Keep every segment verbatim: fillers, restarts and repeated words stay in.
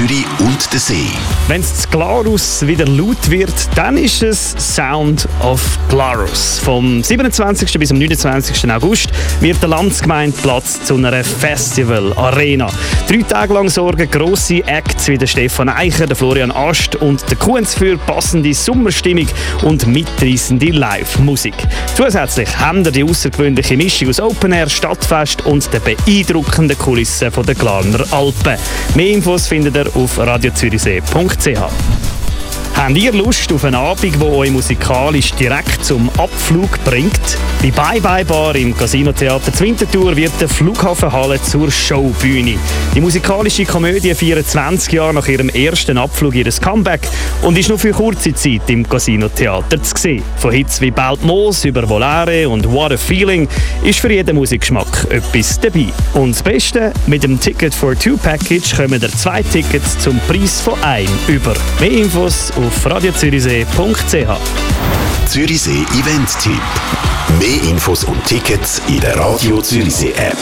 Zürich und der See. Wenn es zu Glarus wieder laut wird, dann ist es Sound of Glarus. Vom siebenundzwanzigsten bis zum neunundzwanzigsten August wird der Landsgemeinde Platz zu einer Festival-Arena. Drei Tage lang sorgen grosse Acts wie der Stefan Eicher, der Florian Ast und der Kunz für passende Sommerstimmung und mitreissende Live-Musik. Zusätzlich haben wir die außergewöhnliche Mischung aus Open-Air, Stadtfest und den beeindruckenden Kulissen der Glarner Alpen. Mehr Infos findet ihr auf radio zürichsee punkt c h. Habt ihr Lust auf einen Abend, der euch musikalisch direkt zum Abflug bringt? Bei Bye Bye Bar im Casino-Theater Winterthur wird der Flughafenhalle zur Showbühne. Die musikalische Komödie feiert zwanzig Jahre nach ihrem ersten Abflug ihres Comeback und ist nur für kurze Zeit im Casino-Theater zu sehen. Von Hits wie «Bald Moos» über «Volare» und «What a Feeling» ist für jeden Musikgeschmack etwas dabei. Und das Beste, mit dem Ticket for Two Package kommen ihr zwei Tickets zum Preis von einem über. Mehr Infos auf radio zürichsee punkt c h. Zürichsee Event-Tipp. Mehr Infos und Tickets in der Radio Zürichsee App.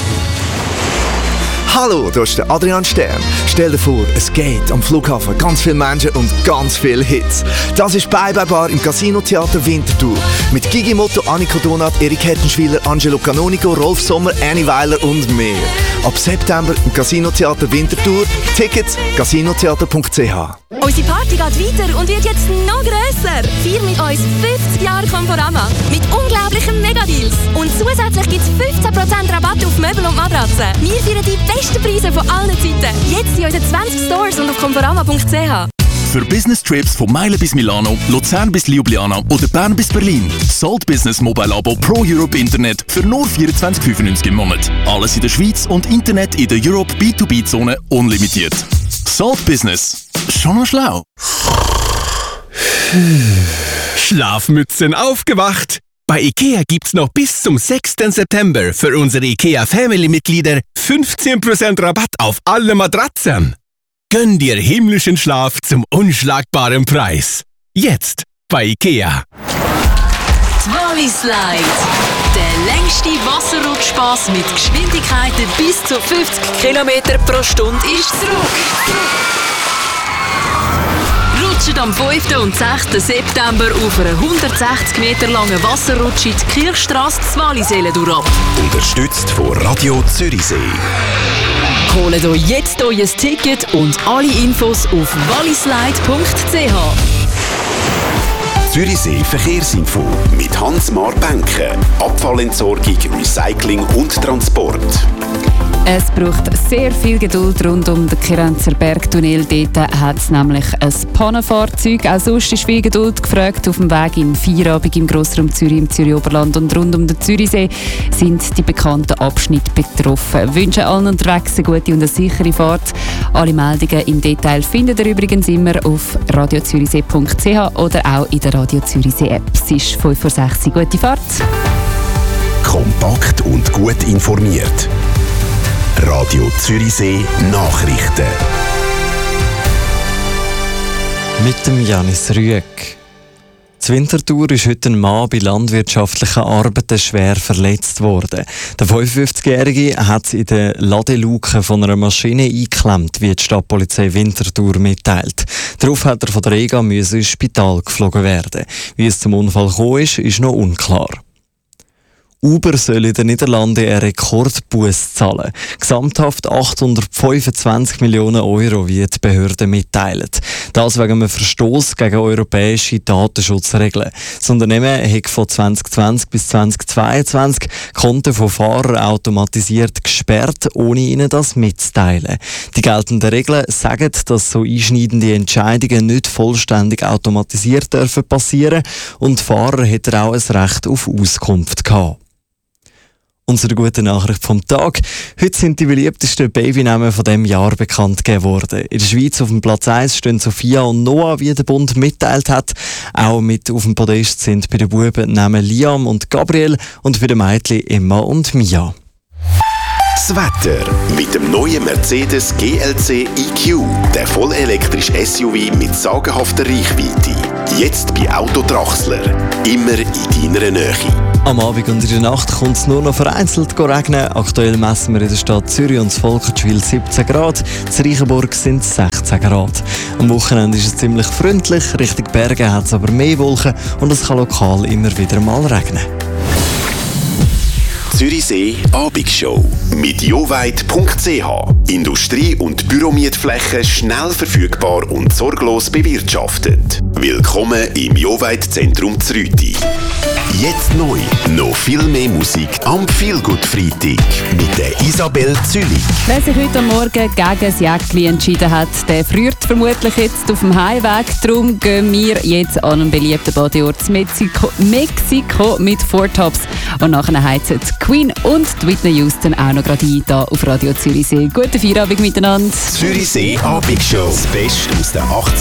Hallo, hier ist der Adrian Stern. Stell dir vor, es geht am Flughafen ganz viele Menschen und ganz viele Hits. Das ist Bye Bye Bar im Casino-Theater Winterthur. Mit Gigi Motto, Annika Donat, Erik Hettenschwiler, Angelo Canonico, Rolf Sommer, Annie Weiler und mehr. Ab September im Casino-Theater Winterthur. Tickets casinotheater punkt c h. Unsere Party geht weiter und wird jetzt noch grösser. Feier mit uns fünfzig Jahre Conforama mit unglaublichen Megadeals. Und zusätzlich gibt es fünfzehn Prozent Rabatt auf Möbel und Matratzen. Wir feiern die besten Preise von allen Zeiten. Jetzt in unseren zwanzig Stores und auf conforama punkt c h. Für Business-Trips von Meilen bis Milano, Luzern bis Ljubljana oder Bern bis Berlin. Salt Business Mobile Abo Pro Europe Internet für nur vierundzwanzig fünfundneunzig im Monat. Alles in der Schweiz und Internet in der Europe B zwei B-Zone unlimitiert. Salt Business. Schon noch schlau. Schlafmützen aufgewacht! Bei IKEA gibt's noch bis zum sechsten September für unsere IKEA Family-Mitglieder fünfzehn Prozent Rabatt auf alle Matratzen. Gönn dir himmlischen Schlaf zum unschlagbaren Preis. Jetzt bei IKEA. Wallis Slide. Der längste Wasserrutspass mit Geschwindigkeiten bis zu fünfzig Kilometer pro Stunde ist zurück. Rutscht am fünften und sechsten September auf einer hundertsechzig Meter langen Wasserrutsche die Kirchstrasse zu Wallisellen durch ab. Unterstützt von Radio Zürichsee. Holt euch jetzt euer Ticket und alle Infos auf wallislide punkt c h. Zürichsee Verkehrsinfo mit Hans-Mar Benke. Abfallentsorgung, Recycling und Transport. Es braucht sehr viel Geduld rund um den Kirenzer Bergtunnel. Dort hat es nämlich ein Pannenfahrzeug. Auch sonst ist viel Geduld gefragt. Auf dem Weg in Feierabend im Grossraum Zürich, im Zürich-Oberland und rund um den Zürichsee sind die bekannten Abschnitte betroffen. Ich wünsche allen unterwegs eine gute und eine sichere Fahrt. Alle Meldungen im Detail findet ihr übrigens immer auf radio zürichsee punkt c h oder auch in der Radio Zürichsee App. Es ist fünf vor sechs. Gute Fahrt. Kompakt und gut informiert. Radio Zürichsee Nachrichten. Mit dem Janis Rüegg. In Winterthur ist heute ein Mann bei landwirtschaftlichen Arbeiten schwer verletzt worden. Der fünfundfünfzigjährige hat in der Ladeluke von einer Maschine eingeklemmt, wie die Stadtpolizei Winterthur mitteilt. Darauf hat er von der E G A müssen ins Spital geflogen werden. Wie es zum Unfall gekommen ist, ist noch unklar. Uber soll in den Niederlanden einen Rekordbuß zahlen. Gesamthaft achthundertfünfundzwanzig Millionen Euro, wie die Behörden mitteilen. Das wegen einem Verstoß gegen europäische Datenschutzregeln. Das Unternehmen hat von zwanzig zwanzig bis zwanzig zweiundzwanzig Konten von Fahrern automatisiert gesperrt, ohne ihnen das mitzuteilen. Die geltenden Regeln sagen, dass so einschneidende Entscheidungen nicht vollständig automatisiert dürfen passieren und die Fahrer hätten auch ein Recht auf Auskunft gehabt. Unsere gute Nachricht vom Tag. Heute sind die beliebtesten Babynamen von diesem Jahr bekannt gegeben worden. In der Schweiz auf dem Platz eins stehen Sophia und Noah, wie der Bund mitteilt hat. Auch mit auf dem Podest sind bei den Buben Namen Liam und Gabriel und bei den Mädchen Emma und Mia. Das Wetter. Mit dem neuen Mercedes G L C E Q. Der vollelektrische S U V mit sagenhafter Reichweite. Jetzt bei Autodrachsler. Immer in deiner Nähe. Am Abend und in der Nacht kommt es nur noch vereinzelt regnen. Aktuell messen wir in der Stadt Zürich und Volkertschwil siebzehn Grad. In Reichenburg sind es sechzehn Grad. Am Wochenende ist es ziemlich freundlich. Richtung Berge hat es aber mehr Wolken und es kann lokal immer wieder mal regnen. Zürichsee Abendshow mit joweit punkt c h. Industrie- und Büromietflächen schnell verfügbar und sorglos bewirtschaftet. Willkommen im Joweit-Zentrum Zrüti. Jetzt neu, noch viel mehr Musik am Feelgood-Freitag mit der Isabel Zülich. Wer sich heute Morgen gegen das Jäckli entschieden hat, der friert vermutlich jetzt auf dem Heimweg. Darum gehen wir jetzt an einen beliebten Badeort Mexiko, Mexiko mit Four Tops. Und nachher heizen Queen und Whitney Houston auch noch gerade ein, hier auf Radio Zürichsee. Guten Feierabend miteinander. Zürichsee Abendshow. Das Beste aus den achtziger